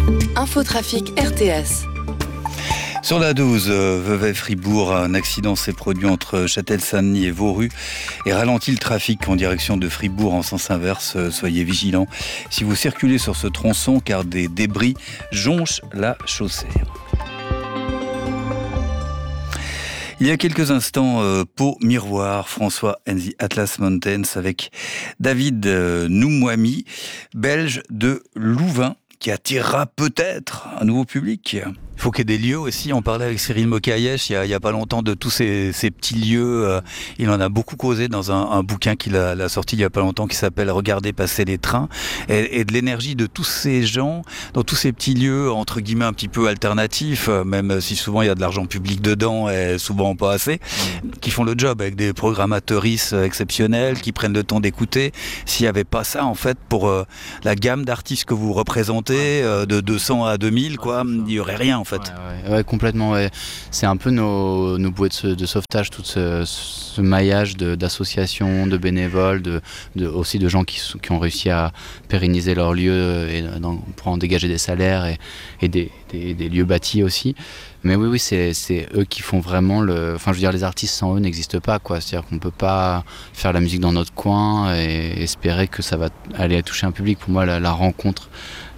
Infotrafic RTS. Sur la 12, Vevey-Fribourg, un accident s'est produit entre Châtel-Saint-Denis et Vauru et ralentit le trafic en direction de Fribourg en sens inverse. Soyez vigilants si vous circulez sur ce tronçon car des débris jonchent la chaussée. Il y a quelques instants, Pau Miroir, François and the Atlas Mountains avec David Noumouami, belge de Louvain, qui attirera peut-être un nouveau public. Il faut qu'il y ait des lieux aussi. On parlait avec Cyril Mokayesh il y a pas longtemps de tous ces petits lieux. Il en a beaucoup causé dans un bouquin qu'il a sorti il y a pas longtemps qui s'appelle « Regardez passer les trains » et de l'énergie de tous ces gens dans tous ces petits lieux entre guillemets un petit peu alternatifs, même si souvent il y a de l'argent public dedans et souvent pas assez, qui font le job avec des programmateuristes exceptionnels qui prennent le temps d'écouter. S'il n'y avait pas ça en fait pour la gamme d'artistes que vous représentez de 200 à 2000 quoi, il n'y aurait rien en fait. Ouais, complètement. Ouais. C'est un peu nos bouées de sauvetage, tout ce maillage d'associations, de bénévoles, aussi de gens qui ont réussi à pérenniser leur lieu pour en dégager des salaires et des lieux bâtis aussi. Mais oui, c'est eux qui font vraiment Enfin, je veux dire, les artistes sans eux n'existent pas, quoi. C'est-à-dire qu'on peut pas faire la musique dans notre coin et espérer que ça va aller toucher un public. Pour moi, la rencontre,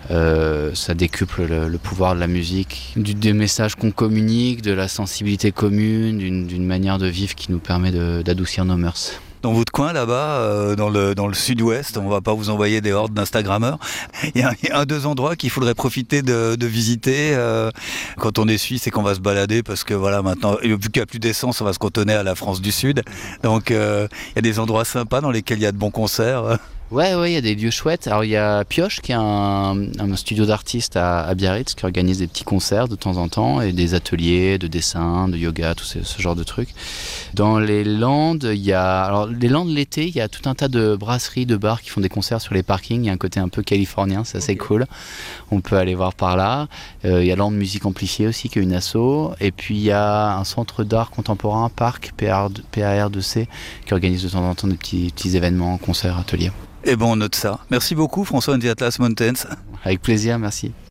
ça décuple le pouvoir de la musique, des messages qu'on communique, de la sensibilité commune, d'une manière de vivre qui nous permet d'adoucir nos mœurs. Dans votre coin là-bas, dans le sud-ouest, on va pas vous envoyer des hordes d'Instagrammeurs. Il y a deux endroits qu'il faudrait profiter de visiter quand on est suisse et qu'on va se balader, parce que voilà, maintenant, vu qu'il n'y a plus d'essence, on va se cantonner à la France du Sud. Donc il y a des endroits sympas dans lesquels il y a de bons concerts. Ouais, il y a des lieux chouettes. Alors il y a Pioche qui est un studio d'artistes à Biarritz qui organise des petits concerts de temps en temps et des ateliers de dessin, de yoga, tout ce genre de trucs. Dans les Landes, les Landes l'été, il y a tout un tas de brasseries, de bars qui font des concerts sur les parkings. Il y a un côté un peu californien, c'est assez cool. On peut aller voir par là. Il y a Landes Musique Amplifiée aussi qui est une asso. Et puis il y a un centre d'art contemporain, Parc, PAR2C, qui organise de temps en temps des petits événements, concerts, ateliers. Et bon, on note ça. Merci beaucoup François and the Atlas Mountains. Avec plaisir, merci.